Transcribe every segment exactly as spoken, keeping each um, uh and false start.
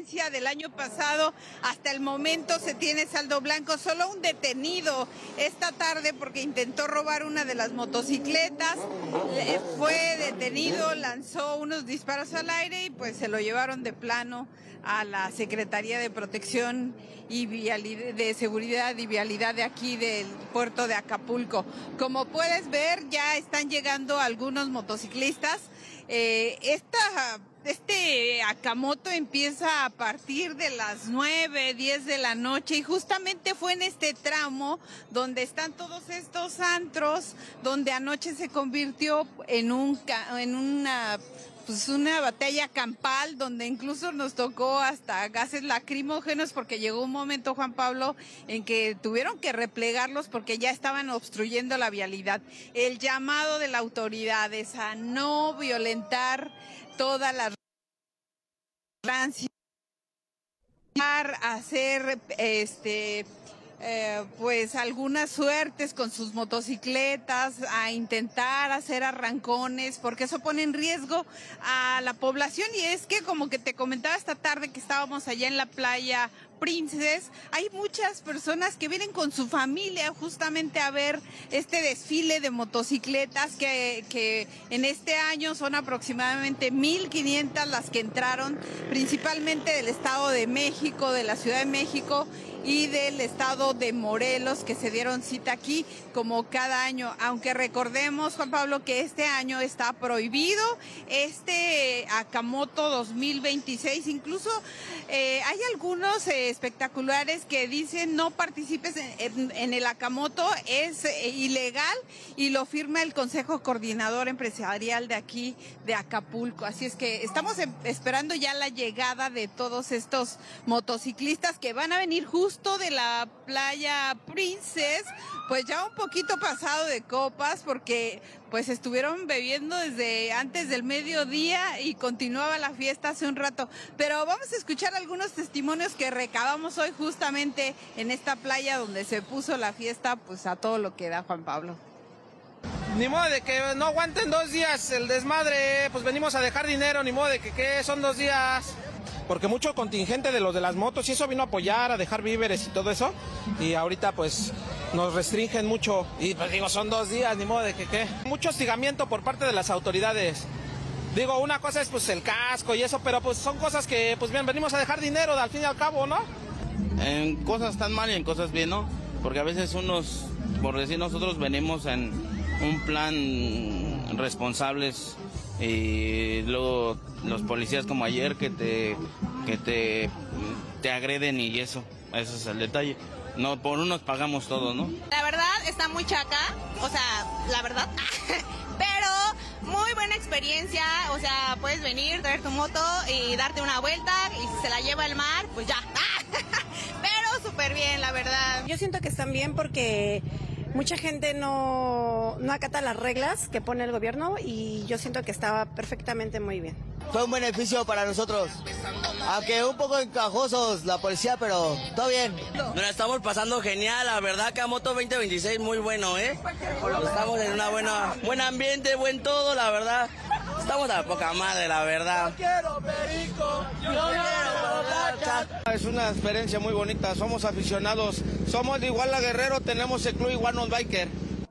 diferencia del año pasado, hasta el momento se tiene saldo blanco, solo un detenido esta tarde porque intentó robar una de las motocicletas, fue detenido, lanzó unos disparos al aire y pues se lo llevaron de plano a la Secretaría de Protección y Vialidad, de Seguridad y Vialidad de aquí del puerto de Acapulco. Como puedes ver, ya están llegando algunos motociclistas. Eh, esta, este Akamoto empieza a partir de las nueve, diez de la noche y justamente fue en este tramo donde están todos estos antros, donde anoche se convirtió en, un, en una... pues una batalla campal donde incluso nos tocó hasta gases lacrimógenos porque llegó un momento, Juan Pablo, en que tuvieron que replegarlos porque ya estaban obstruyendo la vialidad. El llamado de las autoridades a no violentar todas las tránsito, a hacer este Eh, pues algunas suertes con sus motocicletas, a intentar hacer arrancones, porque eso pone en riesgo a la población. Y es que, como que te comentaba esta tarde que estábamos allá en la playa Princess, hay muchas personas que vienen con su familia justamente a ver este desfile de motocicletas que, que en este año son aproximadamente mil quinientas las que entraron, principalmente del Estado de México, de la Ciudad de México y del estado de Morelos, que se dieron cita aquí como cada año, aunque recordemos, Juan Pablo, que este año está prohibido este Akamoto dos mil veintiséis. Incluso eh, hay algunos eh, espectaculares que dicen no participes en, en, en el Akamoto, es eh, ilegal, y lo firma el Consejo Coordinador Empresarial de aquí de Acapulco. Así es que estamos esperando ya la llegada de todos estos motociclistas que van a venir justo de la playa Princess, pues ya un poquito pasado de copas, porque pues estuvieron bebiendo desde antes del mediodía y continuaba la fiesta hace un rato. Pero vamos a escuchar algunos testimonios que recabamos hoy justamente en esta playa donde se puso la fiesta pues a todo lo que da, Juan Pablo. Ni modo de que no aguanten dos días el desmadre, pues venimos a dejar dinero, ni modo de que ¿qué? Son dos días. Porque mucho contingente de los de las motos y eso vino a apoyar, a dejar víveres y todo eso, y ahorita pues nos restringen mucho, y pues digo, son dos días, ni modo de que qué. Mucho hostigamiento por parte de las autoridades. Digo, una cosa es pues el casco y eso, pero pues son cosas que pues bien, venimos a dejar dinero al fin y al cabo, ¿no? En cosas tan mal y en cosas bien, ¿no? Porque a veces unos, por decir nosotros, venimos en un plan responsables y luego los policías como ayer que te que te, te agreden y eso, ese es el detalle. No, por unos pagamos todo, ¿no? La verdad está muy chaca, o sea, la verdad, pero muy buena experiencia, o sea, puedes venir, traer tu moto y darte una vuelta y si se la lleva el mar, pues ya. Pero súper bien, la verdad. Yo siento que están bien porque mucha gente no, no acata las reglas que pone el gobierno y yo siento que estaba perfectamente muy bien. Fue un beneficio para nosotros, aunque un poco encajosos la policía, pero todo bien. Nos la estamos pasando genial, la verdad, Akamoto veinte veintiséis muy bueno, ¿eh? Estamos en una buena, buen ambiente, buen todo, la verdad. Estamos a la poca madre, la verdad. Yo quiero perico, yo quiero. Es una experiencia muy bonita, somos aficionados, somos de Iguala Guerrero, tenemos el club Iguanos Biker.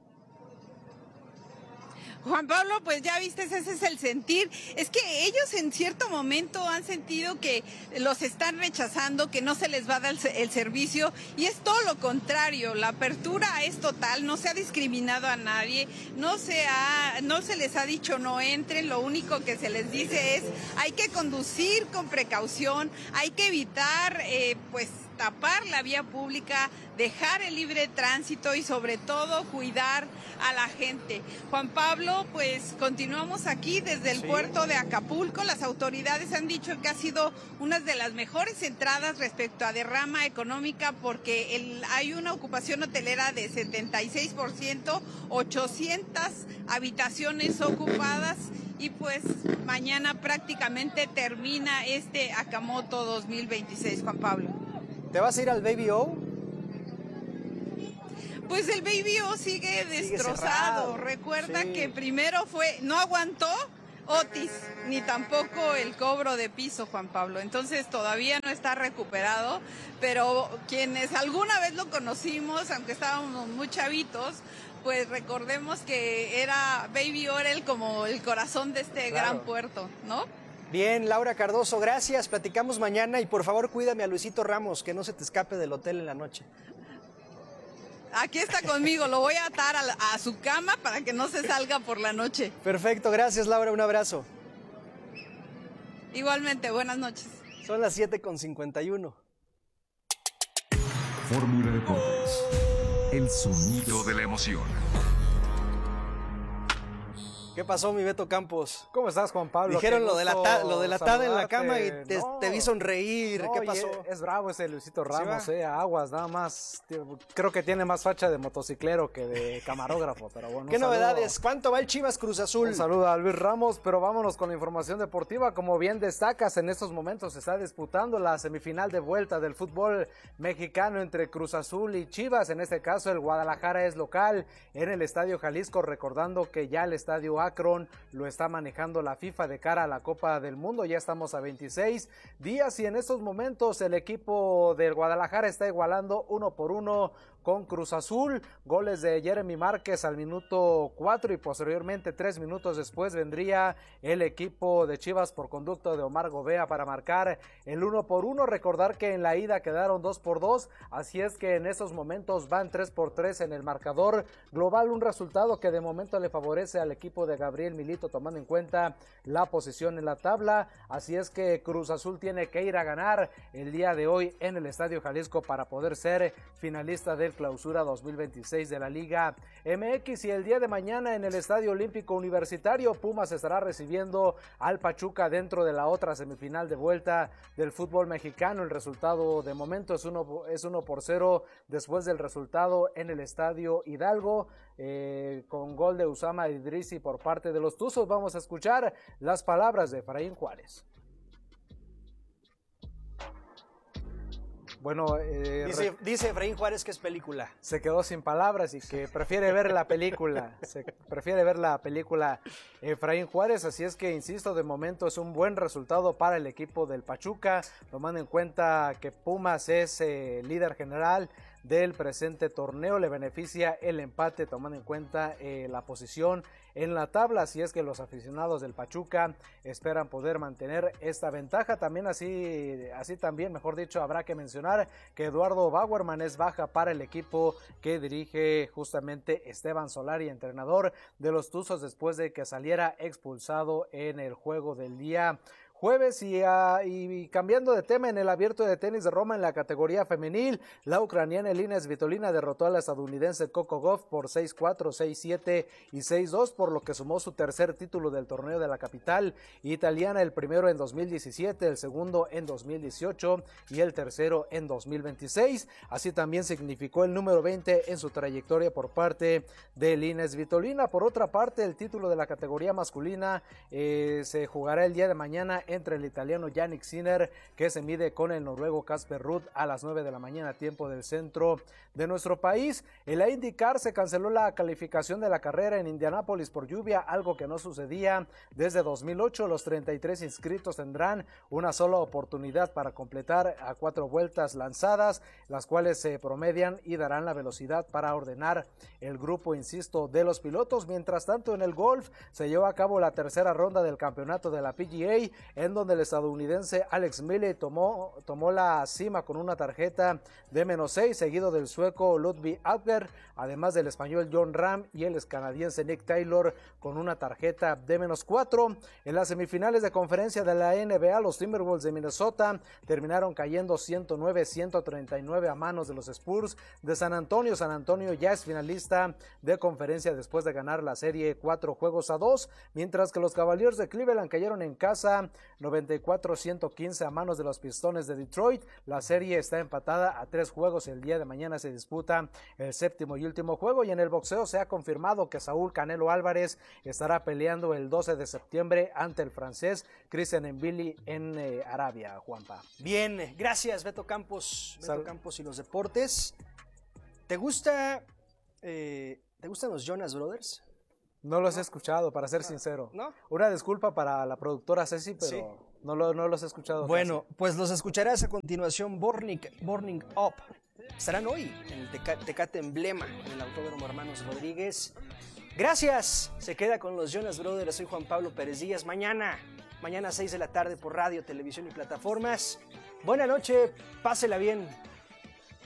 Juan Pablo, pues ya viste, ese es el sentir. Es que ellos en cierto momento han sentido que los están rechazando, que no se les va a dar el servicio, y es todo lo contrario. La apertura es total, no se ha discriminado a nadie, no se ha, no se les ha dicho no entren. Lo único que se les dice es hay que conducir con precaución, hay que evitar eh, pues tapar la vía pública, dejar el libre tránsito y sobre todo cuidar a la gente. Juan Pablo, pues continuamos aquí desde el sí. puerto de Acapulco. Las autoridades han dicho que ha sido una de las mejores entradas respecto a derrama económica porque el, hay una ocupación hotelera de setenta y seis por ciento, ochocientas habitaciones ocupadas y pues mañana prácticamente termina este Akamoto dos mil veintiséis, Juan Pablo. ¿Te vas a ir al Baby O? Pues el Baby O sigue destrozado. Sigue Recuerda sí. que primero fue, no aguantó Otis, ni tampoco el cobro de piso, Juan Pablo. Entonces todavía no está recuperado, pero quienes alguna vez lo conocimos, aunque estábamos muy chavitos, pues recordemos que era Baby Orel como el corazón de este claro. gran puerto, ¿no? Bien, Laura Cardoso, gracias. Platicamos mañana y por favor cuídame a Luisito Ramos, que no se te escape del hotel en la noche. Aquí está conmigo, lo voy a atar a, la, a su cama para que no se salga por la noche. Perfecto, gracias Laura, un abrazo. Igualmente, buenas noches. Son las siete con cincuenta y uno. Fórmula Deportes, el sonido de la emoción. ¿Qué pasó, mi Beto Campos? ¿Cómo estás, Juan Pablo? Dijeron lo de la ta- lo de la tada en la cama y te, no, te vi sonreír. No, ¿qué pasó? Es, es bravo ese Luisito Ramos, ¿Sí eh, aguas, nada más. Creo que tiene más facha de motociclero que de camarógrafo, pero bueno. ¿Qué novedades? ¿Cuánto va el Chivas Cruz Azul? Un saludo a Luis Ramos, pero vámonos con la información deportiva. Como bien destacas, en estos momentos se está disputando la semifinal de vuelta del fútbol mexicano entre Cruz Azul y Chivas. En este caso, el Guadalajara es local en el Estadio Jalisco, recordando que ya el Estadio Akron lo está manejando la FIFA de cara a la Copa del Mundo. Ya estamos a veintiséis días y en estos momentos el equipo del Guadalajara está igualando uno por uno con Cruz Azul. Goles de Jeremy Márquez al minuto cuatro y posteriormente tres minutos después vendría el equipo de Chivas por conducto de Omar Gobea para marcar el uno por uno. Recordar que en la ida quedaron dos por dos, así es que en estos momentos van tres por tres en el marcador global, un resultado que de momento le favorece al equipo de Gabriel Milito tomando en cuenta la posición en la tabla. Así es que Cruz Azul tiene que ir a ganar el día de hoy en el Estadio Jalisco para poder ser finalista del Clausura dos mil veintiséis de la Liga M X. Y el día de mañana en el Estadio Olímpico Universitario, Pumas estará recibiendo al Pachuca dentro de la otra semifinal de vuelta del fútbol mexicano. El resultado de momento es uno, es uno por cero después del resultado en el Estadio Hidalgo, eh, con gol de Usama Idrisi por parte de los Tuzos. Vamos a escuchar las palabras de Efraín Juárez. Bueno, eh, dice, dice Efraín Juárez que es película. Se quedó sin palabras y que prefiere ver la película. Se prefiere ver la película Efraín Juárez. Así es que, insisto, de momento es un buen resultado para el equipo del Pachuca, tomando en cuenta que Pumas es eh, líder general del presente torneo. Le beneficia el empate tomando en cuenta eh, la posición en la tabla, así es que los aficionados del Pachuca esperan poder mantener esta ventaja. También así, así también, mejor dicho, habrá que mencionar que Eduardo Bauerman es baja para el equipo que dirige justamente Esteban Solari, entrenador de los Tuzos, después de que saliera expulsado en el juego del día jueves. Y, uh, y cambiando de tema, en el Abierto de Tenis de Roma en la categoría femenil, la ucraniana Elina Svitolina derrotó a la estadounidense Coco Gauff por seis cuatro, seis siete y seis dos, por lo que sumó su tercer título del torneo de la capital italiana, el primero en dos mil diecisiete, el segundo en dos mil dieciocho y el tercero en dos mil veintiséis. Así también significó el número veinte en su trayectoria por parte de Elina Svitolina. Por otra parte, el título de la categoría masculina eh, se jugará el día de mañana entre el italiano Yannick Sinner, que se mide con el noruego Casper Ruud a las nueve de la mañana, tiempo del centro de nuestro país. En la IndyCar se canceló la calificación de la carrera en Indianápolis por lluvia, algo que no sucedía desde dos mil ocho. Los treinta y tres inscritos tendrán una sola oportunidad para completar a cuatro vueltas lanzadas, las cuales se promedian y darán la velocidad para ordenar el grupo, insisto, de los pilotos. Mientras tanto, en el golf se llevó a cabo la tercera ronda del campeonato de la P G A, en donde el estadounidense Alex Mille tomó, tomó la cima con una tarjeta de menos seis, seguido del sueco Ludwig Adler, además del español John Ram y el canadiense Nick Taylor con una tarjeta de menos cuatro. En las semifinales de conferencia de la N B A, los Timberwolves de Minnesota terminaron cayendo ciento nueve a ciento treinta y nueve a manos de los Spurs de San Antonio. San Antonio ya es finalista de conferencia después de ganar la serie cuatro juegos a dos, mientras que los Cavaliers de Cleveland cayeron en casa noventa y cuatro a ciento quince a manos de los Pistones de Detroit. La serie está empatada a tres juegos. El día de mañana se disputa el séptimo y último juego. Y en el boxeo se ha confirmado que Saúl Canelo Álvarez estará peleando el doce de septiembre ante el francés Christian Mbili en eh, Arabia, Juanpa. Bien, gracias Beto Campos. Beto Sal- Campos y los deportes. ¿Te gusta, eh, ¿te gustan los Jonas Brothers? No los he escuchado, para ser sincero. ¿No? Una disculpa para la productora Ceci, pero Sí. no, lo, no los he escuchado. Bueno, pues los escucharás a continuación. Burning, Burning Up. Estarán hoy en el Teca- Tecate Emblema, en el Autódromo Hermanos Rodríguez. Gracias. Se queda con los Jonas Brothers. Soy Juan Pablo Pérez Díaz. Mañana, mañana a seis de la tarde por radio, televisión y plataformas. Buena noche, pásela bien.